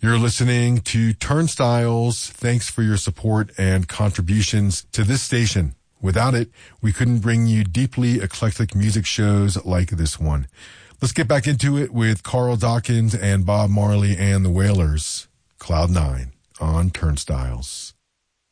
You're listening to Turnstiles. Thanks for your support and contributions to this station. Without it, we couldn't bring you deeply eclectic music shows like this one. Let's get back into it with Carl Dawkins and Bob Marley and the Wailers. Cloud 9 on Turnstiles.